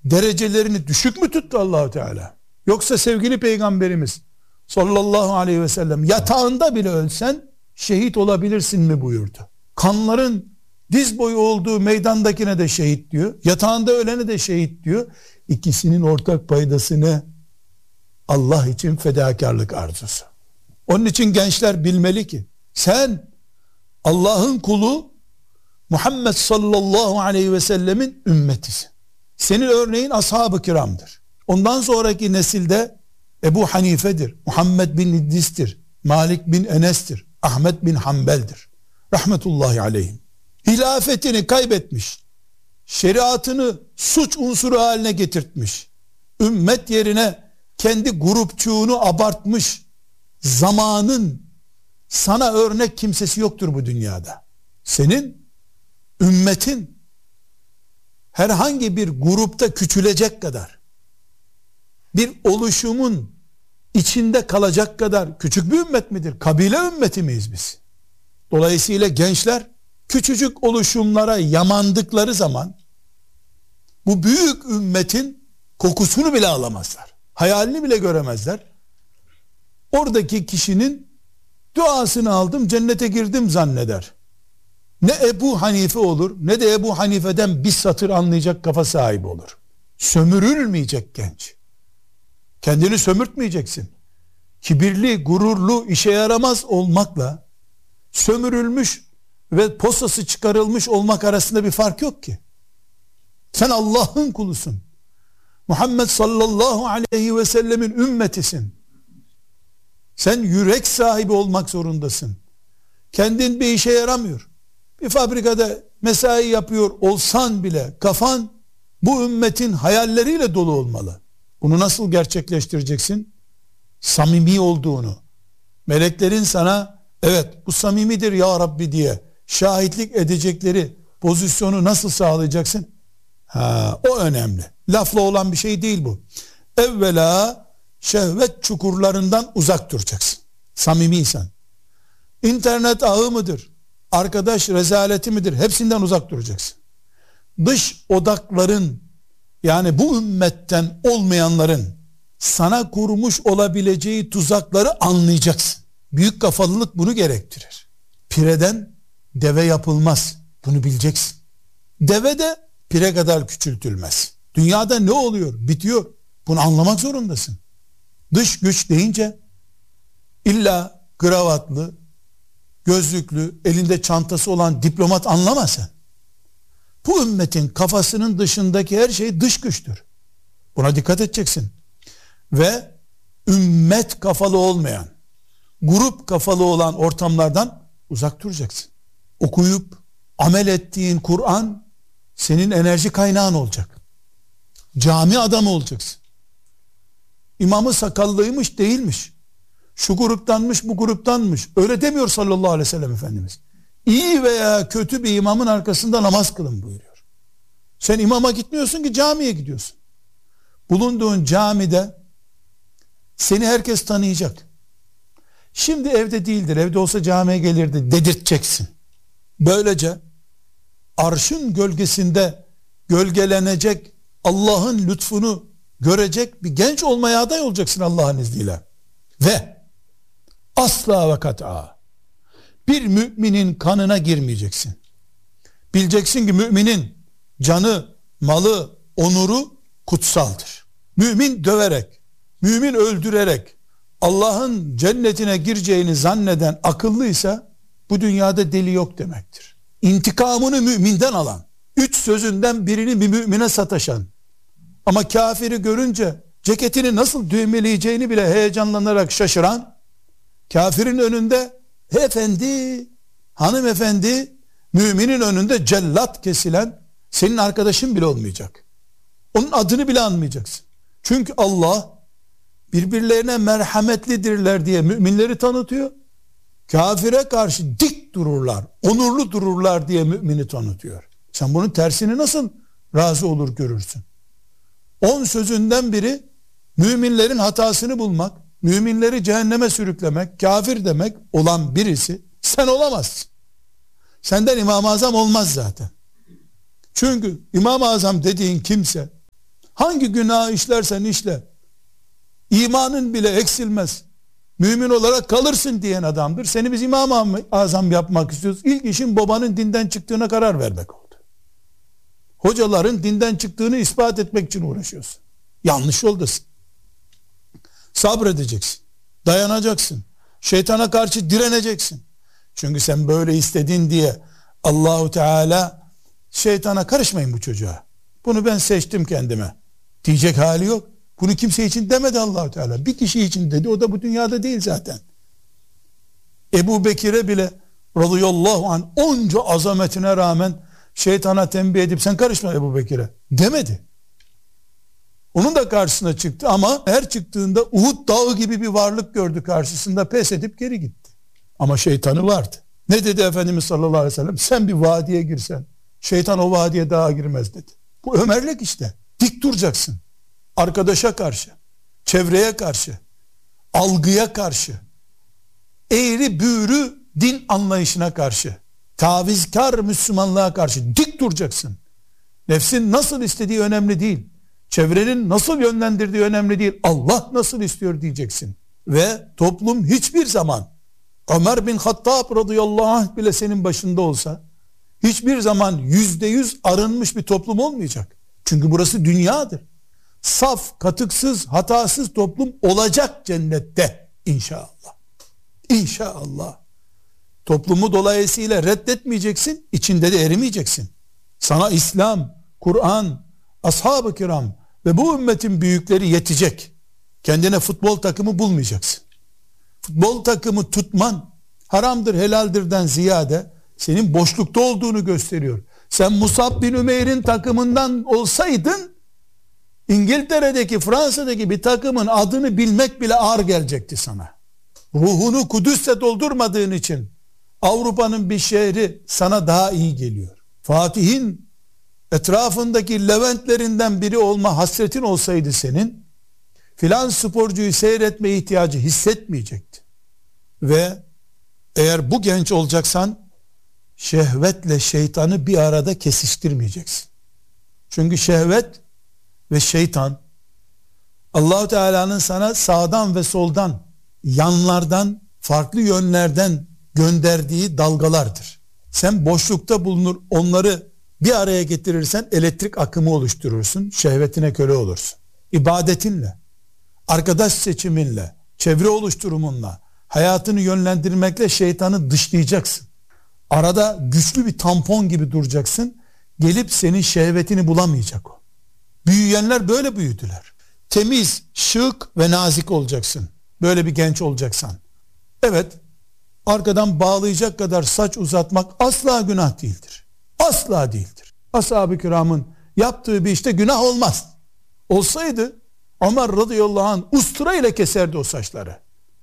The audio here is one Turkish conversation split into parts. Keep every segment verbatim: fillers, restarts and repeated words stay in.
derecelerini düşük mü tuttu Allah-u Teala? Yoksa sevgili Peygamberimiz sallallahu aleyhi ve sellem yatağında bile ölsen şehit olabilirsin mi buyurdu. Kanların diz boyu olduğu meydandakine de şehit diyor. Yatağında ölene de şehit diyor. İkisinin ortak paydası ne? Allah için fedakarlık arzusu. Onun için gençler bilmeli ki sen Allah'ın kulu Muhammed sallallahu aleyhi ve sellemin ümmetisin. Senin örneğin ashab-ı kiramdır. Ondan sonraki nesilde Ebu Hanife'dir, Muhammed bin İdris'tir, Malik bin Enes'tir, Ahmet bin Hanbel'dir. Rahmetullahi aleyhim. Hilafetini kaybetmiş, şeriatını suç unsuru haline getirtmiş, ümmet yerine kendi grupçuğunu abartmış zamanın sana örnek kimsesi yoktur bu dünyada. Senin ümmetin herhangi bir grupta küçülecek kadar, bir oluşumun içinde kalacak kadar küçük bir ümmet midir? Kabile ümmeti miyiz biz? Dolayısıyla gençler küçücük oluşumlara yamandıkları zaman bu büyük ümmetin kokusunu bile alamazlar. Hayalini bile göremezler. Oradaki kişinin duasını aldım, cennete girdim zanneder. Ne Ebu Hanife olur, ne de Ebu Hanife'den bir satır anlayacak kafa sahibi olur. Sömürülmeyecek genç. Kendini sömürtmeyeceksin. Kibirli, gururlu, işe yaramaz olmakla sömürülmüş ve posası çıkarılmış olmak arasında bir fark yok ki. Sen Allah'ın kulusun. Muhammed sallallahu aleyhi ve sellemin ümmetisin. Sen yürek sahibi olmak zorundasın. Kendin bir işe yaramıyor. Bir fabrikada mesai yapıyor olsan bile kafan bu ümmetin hayalleriyle dolu olmalı. Bunu nasıl gerçekleştireceksin? Samimi olduğunu, meleklerin sana evet bu samimidir ya Rabbi diye şahitlik edecekleri pozisyonu nasıl sağlayacaksın? Ha, o önemli. Lafla olan bir şey değil bu. Evvela şehvet çukurlarından uzak duracaksın. Samimiysen. İnternet ağı mıdır? Arkadaş rezaleti midir? Hepsinden uzak duracaksın. Dış odakların, yani bu ümmetten olmayanların sana kurmuş olabileceği tuzakları anlayacaksın. Büyük kafalılık bunu gerektirir. Pireden deve yapılmaz. Bunu bileceksin. Deve de pire kadar küçültülmez. Dünyada ne oluyor? Bitiyor. Bunu anlamak zorundasın. Dış güç deyince illa kravatlı, gözlüklü, elinde çantası olan diplomat anlama sen. Bu ümmetin kafasının dışındaki her şey dış güçtür. Buna dikkat edeceksin. Ve ümmet kafalı olmayan, grup kafalı olan ortamlardan uzak duracaksın. Okuyup amel ettiğin Kur'an senin enerji kaynağın olacak. Cami adamı olacaksın. İmamı sakallıymış değilmiş. Şu gruptanmış bu gruptanmış. Öyle demiyor sallallahu aleyhi ve sellem Efendimiz. İyi veya kötü bir imamın arkasında namaz kılın buyuruyor. Sen imama gitmiyorsun ki camiye gidiyorsun. Bulunduğun camide seni herkes tanıyacak. Şimdi evde değildir, evde olsa camiye gelirdi dedirteceksin. Böylece arşın gölgesinde gölgelenecek, Allah'ın lütfunu görecek bir genç olmaya aday olacaksın Allah'ın izniyle. Ve asla ve kat'a bir müminin kanına girmeyeceksin. Bileceksin ki müminin canı, malı, onuru kutsaldır. Mümin döverek, mümin öldürerek Allah'ın cennetine gireceğini zanneden akıllıysa bu dünyada deli yok demektir. İntikamını müminden alan, üç sözünden birini bir mümine sataşan ama kafiri görünce ceketini nasıl düğmeleyeceğini bile heyecanlanarak şaşıran, kafirin önünde efendi, hanımefendi, müminin önünde cellat kesilen senin arkadaşın bile olmayacak. Onun adını bile anmayacaksın. Çünkü Allah birbirlerine merhametlidirler diye müminleri tanıtıyor. Kafire karşı dik dururlar, onurlu dururlar diye mümini tanıtıyor. Sen bunun tersini nasıl razı olur görürsün? On sözünden biri müminlerin hatasını bulmak, müminleri cehenneme sürüklemek, kafir demek olan birisi sen olamazsın. Senden İmam-ı Azam olmaz zaten. Çünkü İmam-ı Azam dediğin kimse Hangi günahı işlersen işle, imanın bile eksilmez, mümin olarak kalırsın diyen adamdır. Seni biz İmam-ı Azam yapmak istiyoruz. İlk işin babanın dinden çıktığına karar vermek oldu. Hocaların dinden çıktığını ispat etmek için uğraşıyorsun. Yanlış yoldasın. Sabredeceksin. Dayanacaksın. Şeytana karşı direneceksin. Çünkü sen böyle istedin diye Allahu Teala şeytana karışmayın bu çocuğa, bunu ben seçtim kendime diyecek hali yok. Bunu kimse için demedi Allahu Teala. Bir kişi için dedi. O da bu dünyada değil zaten. Ebu Bekir'e bile radıyallahu anh onca azametine rağmen şeytana tembih edip sen karışma Ebu Bekir'e demedi. Onun da karşısına çıktı ama her çıktığında Uhud dağı gibi bir varlık gördü karşısında, pes edip geri gitti. Ama şeytanı vardı. Ne dedi Efendimiz sallallahu aleyhi ve sellem? Sen bir vadiye girsen şeytan o vadiye daha girmez dedi. Bu Ömerlik işte. Dik duracaksın. Arkadaşa karşı, çevreye karşı, algıya karşı, eğri büğrü din anlayışına karşı, tavizkar Müslümanlığa karşı dik duracaksın. Nefsin nasıl istediği önemli değil. Çevrenin nasıl yönlendirdiği önemli değil. Allah nasıl istiyor diyeceksin. Ve toplum hiçbir zaman, Ömer bin Hattab radıyallahu anh bile senin başında olsa, hiçbir zaman yüzde yüz arınmış bir toplum olmayacak. Çünkü burası dünyadır. Saf, katıksız, hatasız toplum olacak cennette inşallah. İnşallah. Toplumu dolayısıyla reddetmeyeceksin, içinde de erimeyeceksin. Sana İslam, Kur'an, ashab-ı kiram ve bu ümmetin büyükleri yetecek. Kendine futbol takımı bulmayacaksın. Futbol takımı tutman haramdır, helaldirden ziyade senin boşlukta olduğunu gösteriyor. Sen Musab bin Ümeyr'in takımından olsaydın, İngiltere'deki, Fransa'daki bir takımın adını bilmek bile ağır gelecekti sana. Ruhunu Kudüs'te doldurmadığın için Avrupa'nın bir şehri sana daha iyi geliyor. Fatih'in etrafındaki Leventlerinden biri olma hasretin olsaydı senin, filan sporcuyu seyretme ihtiyacı hissetmeyecekti. Ve eğer bu genç olacaksan şehvetle şeytanı bir arada kesiştirmeyeceksin. Çünkü şehvet ve şeytan Allah-u Teala'nın sana sağdan ve soldan, yanlardan, farklı yönlerden gönderdiği dalgalardır. Sen boşlukta bulunur, onları bir araya getirirsen elektrik akımı oluşturursun, şehvetine köle olursun. İbadetinle, arkadaş seçiminle, çevre oluşturumunla, hayatını yönlendirmekle şeytanı dışlayacaksın. Arada güçlü bir tampon gibi duracaksın. Gelip senin şehvetini bulamayacak o. Büyüyenler böyle büyüdüler. Temiz, şık ve nazik olacaksın. Böyle bir genç olacaksan. Evet, arkadan bağlayacak kadar saç uzatmak asla günah değildir. Asla değildir. Ashab-ı kiramın yaptığı bir işte günah olmaz. Olsaydı Ömer radıyallahu anh ustura ile keserdi o saçları.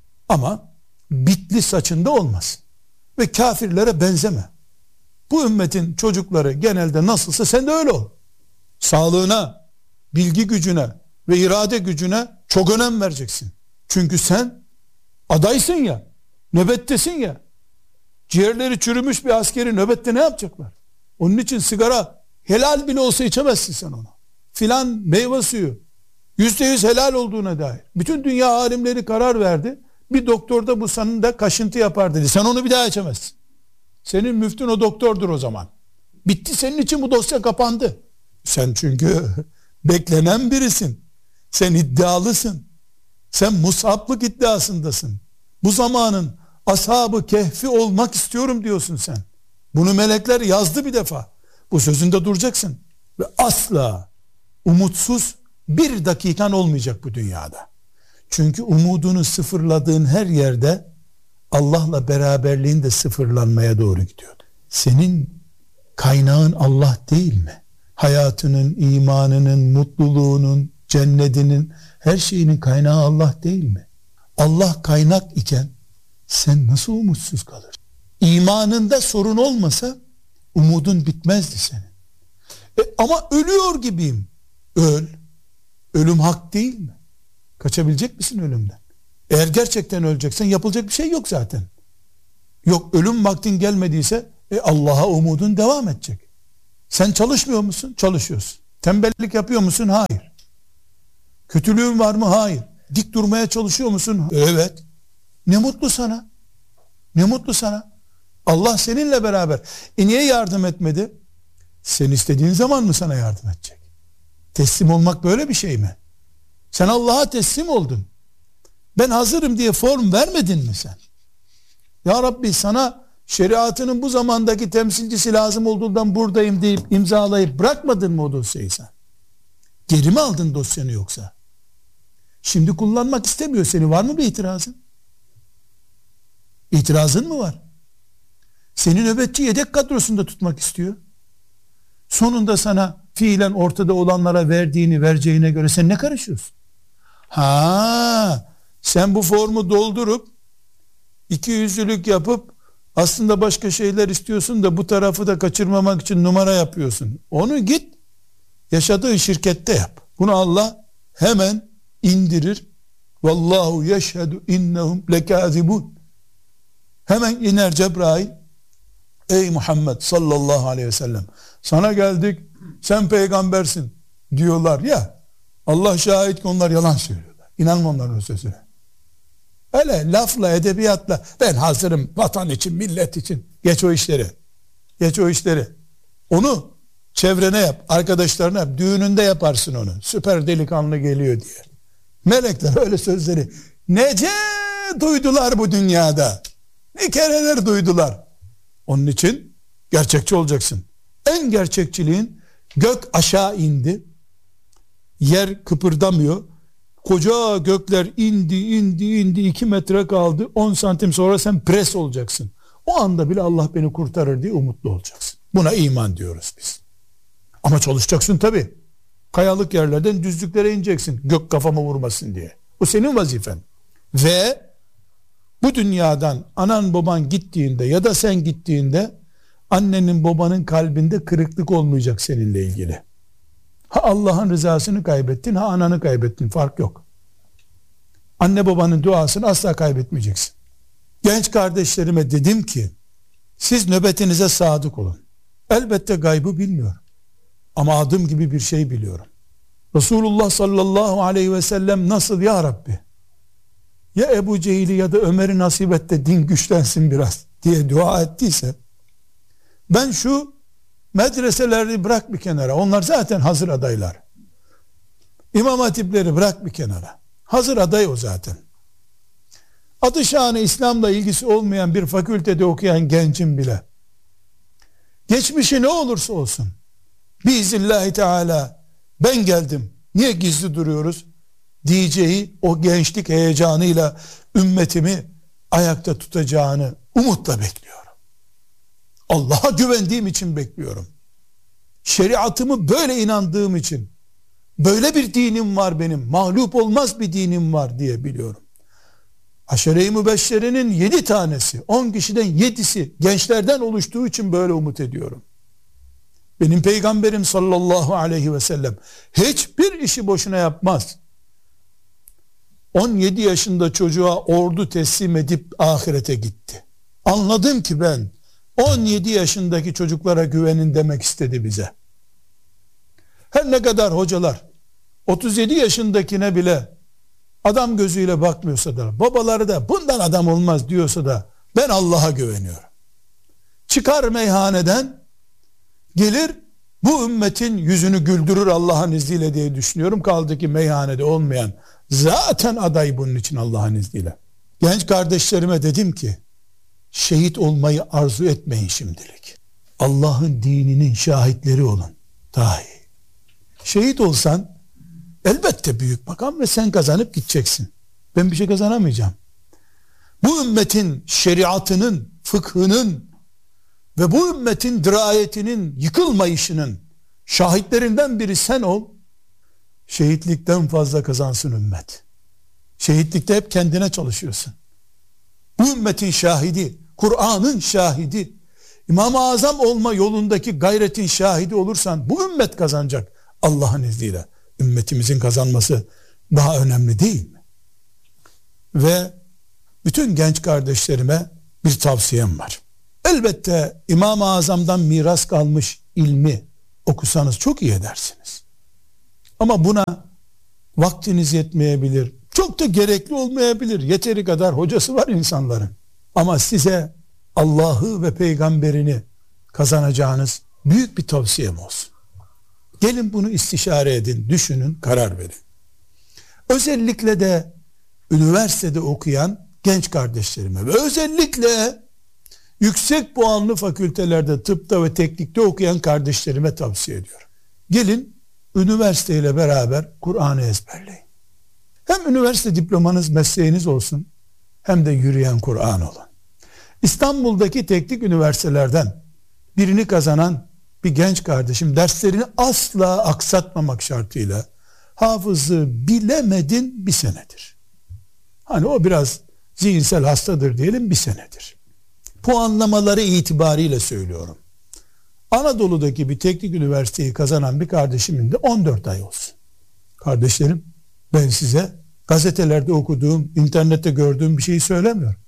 Ama bitli saçında olmaz. Ve kafirlere benzeme. Bu ümmetin çocukları genelde nasılsa sen de öyle ol. Sağlığına, bilgi gücüne ve irade gücüne çok önem vereceksin. Çünkü sen adaysın ya, nöbettesin ya. Ciğerleri çürümüş bir askeri nöbette ne yapacaklar? Onun için sigara helal bile olsa içemezsin sen onu. Filan meyve suyu yüzde yüz helal olduğuna dair. Bütün dünya alimleri karar verdi. Bir doktor da bu sanında kaşıntı yapar dedi. Sen onu bir daha içemezsin. Senin müftün o doktordur o zaman. Bitti, senin için bu dosya kapandı. Sen çünkü beklenen birisin. Sen iddialısın. Sen Musab'lık iddiasındasın. Bu zamanın ashab-ı kehfi olmak istiyorum diyorsun sen. Bunu melekler yazdı bir defa. Bu sözünde duracaksın. Ve asla umutsuz bir dakikan olmayacak bu dünyada. Çünkü umudunu sıfırladığın her yerde Allah'la beraberliğin de sıfırlanmaya doğru gidiyor. Senin kaynağın Allah değil mi? Hayatının, imanının, mutluluğunun, cennetinin, her şeyinin kaynağı Allah değil mi? Allah kaynak iken sen nasıl umutsuz kalırsın? İmanında sorun olmasa umudun bitmezdi senin. E, ama ölüyor gibiyim. Öl. Ölüm hak değil mi? Kaçabilecek misin ölümden? Eğer gerçekten öleceksen yapılacak bir şey yok zaten. Yok, ölüm vaktin gelmediyse e, Allah'a umudun devam edecek. Sen çalışmıyor musun? Çalışıyorsun. Tembellik yapıyor musun? Hayır. Kötülüğün var mı? Hayır. Dik durmaya çalışıyor musun? Evet. Ne mutlu sana. Ne mutlu sana. Allah seninle beraber. E niye yardım etmedi? Sen istediğin zaman mı sana yardım edecek? Teslim olmak böyle bir şey mi? Sen Allah'a teslim oldun. Ben hazırım diye form vermedin mi sen? Ya Rabbi, sana şeriatının bu zamandaki temsilcisi lazım olduğundan buradayım deyip imzalayıp bırakmadın mı o dosyayı sen? Geri mi aldın dosyanı yoksa? Şimdi kullanmak istemiyor seni. Var mı bir itirazın? İtirazın mı var? Seni nöbetçi yedek kadrosunda tutmak istiyor. Sonunda sana fiilen ortada olanlara verdiğini vereceğine göre sen ne karışıyorsun? Ha, sen bu formu doldurup iki yüzlülük yapıp aslında başka şeyler istiyorsun da bu tarafı da kaçırmamak için numara yapıyorsun. Onu git yaşadığı şirkette yap. Bunu Allah hemen indirir. Vallahu yeşhedü innehum lekâzibun. Hemen iner Cebrail. Ey Muhammed sallallahu aleyhi ve sellem, sana geldik, sen peygambersin diyorlar ya, Allah şahit ki onlar yalan söylüyorlar. İnanma onların o sözüne. Öyle lafla, edebiyatla ben hazırım vatan için, millet için. Geç o işleri. Geç o işleri. Onu çevrene yap, arkadaşlarına yap, düğününde yaparsın onu. Süper delikanlı geliyor diye. Melekler öyle sözleri nece duydular bu dünyada. Ne kereler duydular. Onun için gerçekçi olacaksın. En gerçekçiliğin, gök aşağı indi. Yer kıpırdamıyor. Koca gökler indi indi indi iki metre kaldı. on santim sonra sen pres olacaksın. O anda bile Allah beni kurtarır diye umutlu olacaksın. Buna iman diyoruz biz. Ama çalışacaksın tabii. Kayalık yerlerden düzlüklere ineceksin. Gök kafama vurmasın diye. Bu senin vazifen. Ve bu dünyadan anan baban gittiğinde ya da sen gittiğinde annenin babanın kalbinde kırıklık olmayacak seninle ilgili. Ha Allah'ın rızasını kaybettin, ha ananı kaybettin, fark yok. Anne babanın duasını asla kaybetmeyeceksin. Genç kardeşlerime dedim ki siz nöbetinize sadık olun. Elbette gaybı bilmiyorum. Ama adım gibi bir şey biliyorum. Resulullah sallallahu aleyhi ve sellem nasıl ya Rabbi? Ya Ebu Cehil'i ya da Ömer'i nasip et de din güçlensin biraz diye dua ettiyse, ben şu medreseleri bırak bir kenara, onlar zaten hazır adaylar. İmam hatipleri bırak bir kenara, hazır aday o zaten. Adı şanı İslam'la ilgisi olmayan bir fakültede okuyan gencin bile geçmişi ne olursa olsun biiznillahü teala ben geldim, niye gizli duruyoruz diyeceği o gençlik heyecanıyla ümmetimi ayakta tutacağını umutla bekliyorum. Allah'a güvendiğim için bekliyorum. Şeriatımı böyle inandığım için, böyle bir dinim var benim, mağlup olmaz bir dinim var diye biliyorum. Aşere-i Mübeşşere'nin yedi tanesi, on kişiden yedisi gençlerden oluştuğu için böyle umut ediyorum. Benim peygamberim sallallahu aleyhi ve sellem hiçbir işi boşuna yapmaz. on yedi yaşında çocuğa ordu teslim edip ahirete gitti. Anladım ki ben on yedi yaşındaki çocuklara güvenin demek istedi bize. Her ne kadar hocalar otuz yedi yaşındakine bile adam gözüyle bakmıyorsa da, babaları da bundan adam olmaz diyorsa da ben Allah'a güveniyorum. Çıkar meyhaneden, gelir bu ümmetin yüzünü güldürür Allah'ın izniyle diye düşünüyorum. Kaldı ki meyhanede olmayan zaten aday bunun için Allah'ın izniyle. Genç kardeşlerime dedim ki şehit olmayı arzu etmeyin şimdilik. Allah'ın dininin şahitleri olun daha iyi. Şehit olsan elbette büyük makam ve sen kazanıp gideceksin. Ben bir şey kazanamayacağım. Bu ümmetin şeriatının, fıkhının ve bu ümmetin dirayetinin yıkılmayışının şahitlerinden biri sen ol. Şehitlikten fazla kazansın ümmet. Şehitlikte hep kendine çalışıyorsun. Bu ümmetin şahidi, Kur'an'ın şahidi, İmam-ı Azam olma yolundaki gayretin şahidi olursan bu ümmet kazanacak Allah'ın izniyle. Ümmetimizin kazanması daha önemli değil mi? Ve bütün genç kardeşlerime bir tavsiyem var. Elbette İmam-ı Azam'dan miras kalmış ilmi okusanız çok iyi edersiniz. Ama buna Vaktiniz yetmeyebilir. Çok da gerekli olmayabilir. Yeteri kadar hocası var insanların. Ama size Allah'ı ve peygamberini kazanacağınız büyük bir tavsiyem olsun. Gelin bunu istişare edin, düşünün, karar verin. Özellikle de üniversitede okuyan genç kardeşlerime ve özellikle yüksek puanlı fakültelerde, tıpta ve teknikte okuyan kardeşlerime tavsiye ediyorum. Gelin üniversiteyle beraber Kur'an'ı ezberleyin. Hem üniversite diplomanız, mesleğiniz olsun, hem de yürüyen Kur'an olun. İstanbul'daki teknik üniversitelerden birini kazanan bir genç kardeşim derslerini asla aksatmamak şartıyla hafızı bilemedin bir senedir. Hani o biraz zihinsel hastadır diyelim, bir senedir. Puanlamaları itibariyle söylüyorum. Anadolu'daki bir teknik üniversiteyi kazanan bir kardeşimin de on dört ay olsun. Kardeşlerim, ben size gazetelerde okuduğum, internette gördüğüm bir şeyi söylemiyorum.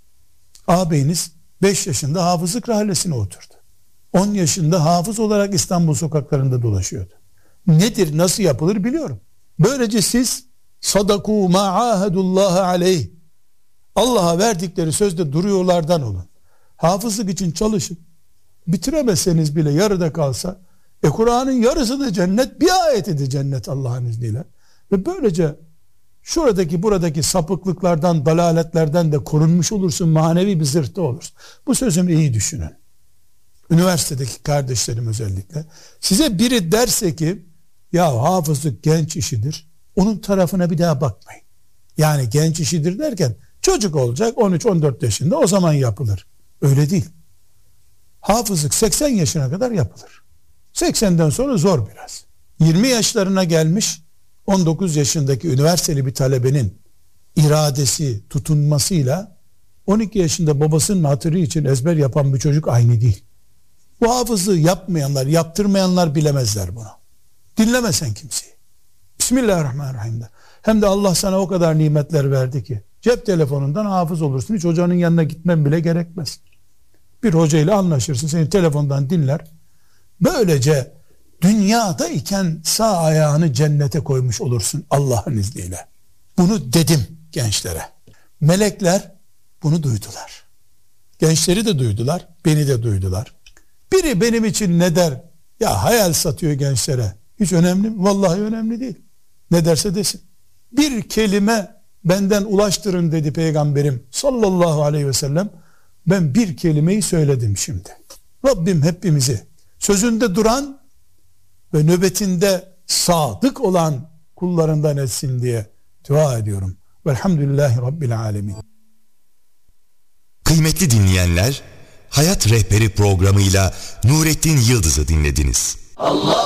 Ağabeyiniz beş yaşında hafızlık rahlesine oturdu. on yaşında hafız olarak İstanbul sokaklarında dolaşıyordu. Nedir, nasıl yapılır biliyorum. Böylece siz sadaku ma ahadullah aleyh, Allah'a verdikleri sözde duruyorlardan olun. Hafızlık için çalışın. Bitiremezseniz bile yarıda kalsa, e Kur'an'ın yarısı da cennet, bir ayeti de cennet Allah'ın izniyle. Ve böylece şuradaki buradaki sapıklıklardan, dalaletlerden de korunmuş olursun, manevi bir zırhta olursun. Bu sözümü iyi düşünün. Üniversitedeki kardeşlerim özellikle. Size biri derse ki ya hafızlık genç işidir, onun tarafına bir daha bakmayın. Yani genç işidir derken çocuk olacak on üç on dört yaşında, o zaman yapılır. Öyle değil. Hafızlık seksen yaşına kadar yapılır. seksenden sonra zor biraz. yirmi yaşlarına gelmiş on dokuz yaşındaki üniversiteli bir talebenin iradesi, tutunmasıyla on iki yaşında babasının hatırı için ezber yapan bir çocuk aynı değil. Bu hafızlığı yapmayanlar, yaptırmayanlar bilemezler bunu. Dinleme sen kimseyi. Bismillahirrahmanirrahim de. Hem de Allah sana o kadar nimetler verdi ki cep telefonundan hafız olursun. Hiç hocanın yanına gitmen bile gerekmez. Bir hocayla anlaşırsın, seni telefondan dinler. Böylece dünyada iken sağ ayağını cennete koymuş olursun Allah'ın izniyle. Bunu dedim gençlere. Melekler bunu duydular. Gençleri de duydular, beni de duydular. Biri benim için ne der? Ya hayal satıyor gençlere. Hiç önemli mi? Vallahi önemli değil. Ne derse desin. Bir kelime benden ulaştırın dedi Peygamberim sallallahu aleyhi ve sellem. Ben bir kelimeyi söyledim şimdi. Rabbim hepimizi sözünde duran ve nöbetinde sadık olan kullarından etsin diye dua ediyorum. Velhamdülillahi Rabbil alemin. Kıymetli dinleyenler, Hayat Rehberi programıyla Nurettin Yıldız'ı dinlediniz. Allah